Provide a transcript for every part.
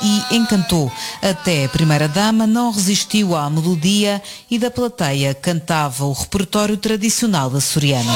e encantou. Até a primeira-dama não resistiu à melodia e da plateia cantava o repertório tradicional açoriano.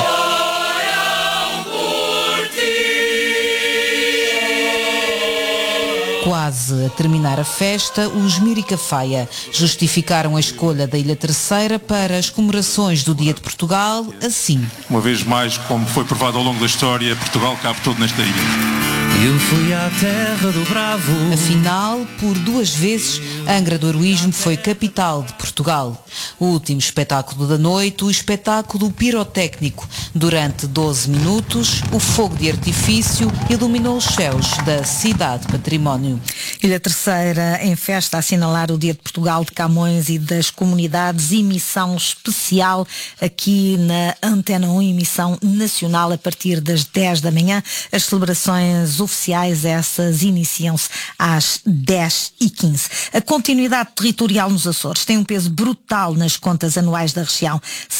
Quase a terminar a festa, os Miricafaia justificaram a escolha da Ilha Terceira para as comemorações do Dia de Portugal, assim. Uma vez mais, como foi provado ao longo da história, Portugal cabe todo nesta ilha. Eu fui à terra do Bravo. Afinal, por 2 vezes, Angra do Heroísmo foi capital de Portugal. O último espetáculo da noite, o espetáculo pirotécnico. Durante 12 minutos, o fogo de artifício iluminou os céus da cidade património. Ilha Terceira em festa a assinalar o Dia de Portugal de Camões e das comunidades, emissão especial aqui na Antena 1, emissão nacional a partir das 10 da manhã. As celebrações oficiais, essas iniciam-se às 10h15. A continuidade territorial nos Açores tem um peso brutal nas contas anuais da região.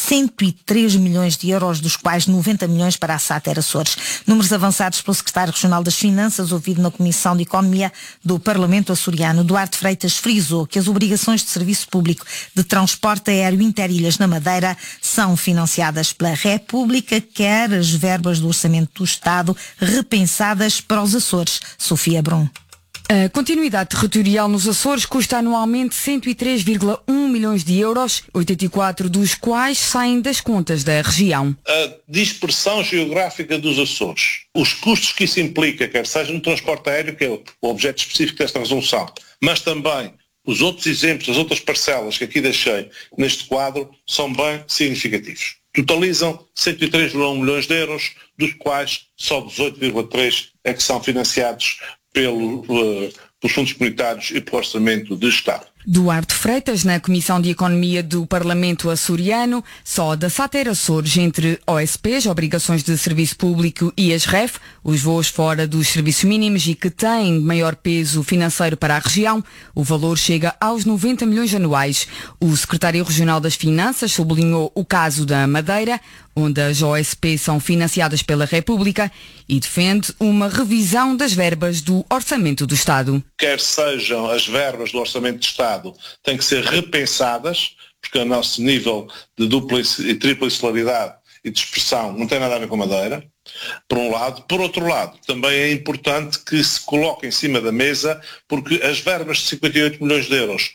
103 milhões de euros, dos quais 90 milhões para a Sater Açores. Números avançados pelo secretário regional das Finanças, ouvido na Comissão de Economia do Parlamento açoriano. Duarte Freitas frisou que as obrigações de serviço público de transporte aéreo interilhas na Madeira são financiadas pela República, quer as verbas do Orçamento do Estado repensadas para os Açores. Sofia Brum. A continuidade territorial nos Açores custa anualmente 103,1 milhões de euros, 84 dos quais saem das contas da região. A dispersão geográfica dos Açores, os custos que isso implica, quer seja no transporte aéreo, que é o objeto específico desta resolução, mas também os outros exemplos, as outras parcelas que aqui deixei neste quadro, são bem significativos. Totalizam 103,1 milhões de euros, dos quais só 18,3 é que são financiados pelos fundos comunitários e pelo Orçamento de Estado. Duarte Freitas, na Comissão de Economia do Parlamento açoriano, só da Sater Açores, entre OSPs, obrigações de serviço público, e as REF, os voos fora dos serviços mínimos e que têm maior peso financeiro para a região, o valor chega aos 90 milhões anuais. O secretário regional das Finanças sublinhou o caso da Madeira, onde as OSP são financiadas pela República, e defende uma revisão das verbas do Orçamento do Estado. Quer sejam as verbas do Orçamento de Estado, têm que ser repensadas, porque o nosso nível de dupla e tripla insularidade e dispersão não tem nada a ver com a Madeira, por um lado. Por outro lado, também é importante que se coloque em cima da mesa, porque as verbas de 58 milhões de euros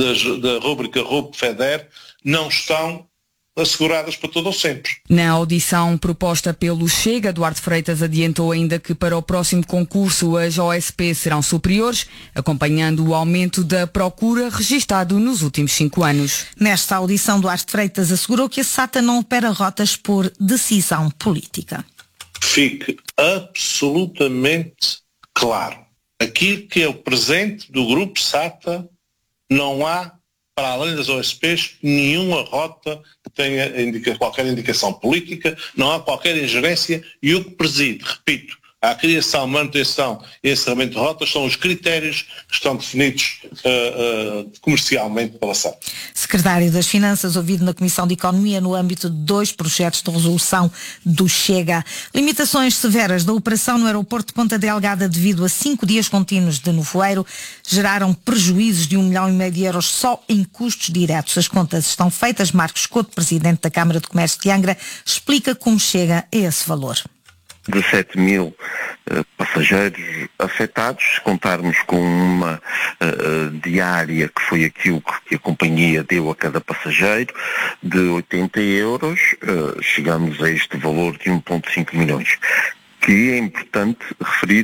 da rúbrica RUP-FEDER não estão asseguradas para todo ou sempre. Na audição proposta pelo Chega, Duarte Freitas adiantou ainda que para o próximo concurso as OSP serão superiores, acompanhando o aumento da procura registado nos últimos 5 anos. Nesta audição, Duarte Freitas assegurou que a SATA não opera rotas por decisão política. Fique absolutamente claro. Aquilo que é o presente do Grupo SATA, não há, para além das OSPs, nenhuma rota que tenha qualquer indicação política, não há qualquer ingerência, e o que preside, repito, à criação, manutenção e encerramento de rotas são os critérios que estão definidos comercialmente pela SAT. Secretário das Finanças, ouvido na Comissão de Economia no âmbito de 2 projetos de resolução do Chega. Limitações severas da operação no aeroporto de Ponta Delgada devido a 5 dias contínuos de nevoeiro geraram prejuízos de 1,5 milhão de euros só em custos diretos. As contas estão feitas. Marcos Couto, presidente da Câmara de Comércio de Angra, explica como chega a esse valor. 17 mil passageiros afetados, se contarmos com uma diária, que foi aquilo que a companhia deu a cada passageiro, de 80 euros, chegamos a este valor de 1,5 milhões, que é importante referir